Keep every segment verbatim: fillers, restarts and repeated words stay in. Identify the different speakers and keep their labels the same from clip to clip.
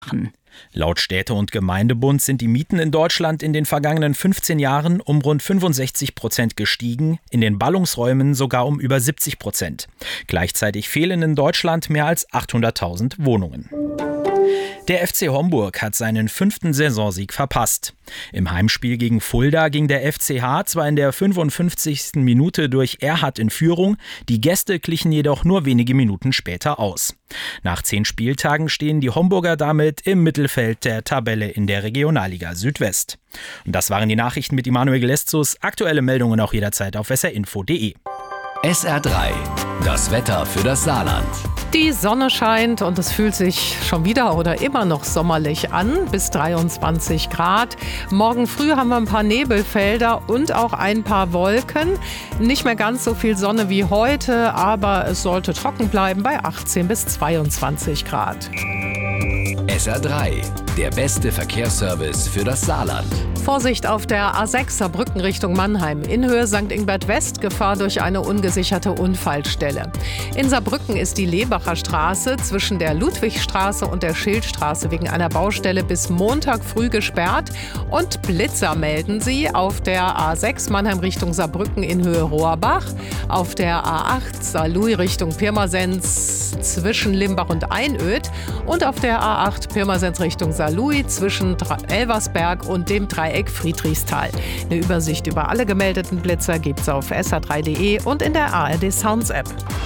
Speaker 1: Laut Städte- und Gemeindebund sind die Mieten in Deutschland in den vergangenen fünfzehn Jahren um rund fünfundsechzig Prozent gestiegen, in den Ballungsräumen sogar um über siebzig Prozent. Gleichzeitig fehlen in Deutschland mehr als achthunderttausend Wohnungen. Der F C Homburg hat seinen fünften Saisonsieg verpasst. Im Heimspiel gegen Fulda ging der F C H zwar in der fünfundfünfzigsten Minute durch Erhardt in Führung, die Gäste glichen jedoch nur wenige Minuten später aus. Nach zehn Spieltagen stehen die Homburger damit im Mittelfeld der Tabelle in der Regionalliga Südwest. Und das waren die Nachrichten mit Immanuel Geleszus. Aktuelle Meldungen auch jederzeit auf s r info punkt d e.
Speaker 2: S R drei, das Wetter für das Saarland.
Speaker 3: Die Sonne scheint und es fühlt sich schon wieder oder immer noch sommerlich an, bis dreiundzwanzig Grad. Morgen früh haben wir ein paar Nebelfelder und auch ein paar Wolken. Nicht mehr ganz so viel Sonne wie heute, aber es sollte trocken bleiben bei achtzehn bis zweiundzwanzig Grad.
Speaker 2: S R drei, der beste Verkehrsservice für das Saarland.
Speaker 3: Vorsicht auf der A sechs Saarbrücken Richtung Mannheim. In Höhe Sankt Ingbert West Gefahr durch eine ungesicherte Unfallstelle. In Saarbrücken ist die Lebacher Straße zwischen der Ludwigstraße und der Schildstraße wegen einer Baustelle bis Montag früh gesperrt. Und Blitzer melden sie auf der A sechs Mannheim Richtung Saarbrücken in Höhe Rohrbach, auf der A acht Saarlouis Richtung Pirmasens zwischen Limbach und Einöd und auf der A acht Pirmasens Richtung Saarlouis zwischen Elversberg und dem Dreieck Friedrichsthal. Eine Übersicht über alle gemeldeten Blitzer gibt's auf s r drei punkt d e und in der A R D Sounds App.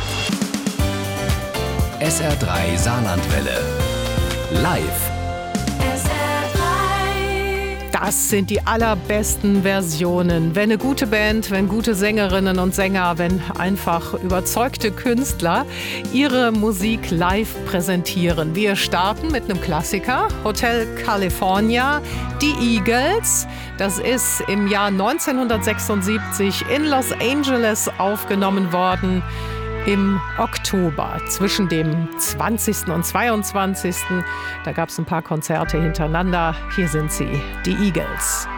Speaker 2: S R drei Saarlandwelle. Live.
Speaker 3: Das sind die allerbesten Versionen. Wenn eine gute Band, wenn gute Sängerinnen und Sänger, wenn einfach überzeugte Künstler ihre Musik live präsentieren. Wir starten mit einem Klassiker, Hotel California, die Eagles. Das ist im Jahr neunzehnhundertsechsundsiebzig in Los Angeles aufgenommen worden. Im Oktober zwischen dem zwanzigsten und zweiundzwanzigsten Da gab es ein paar Konzerte hintereinander. Hier sind sie, die Eagles.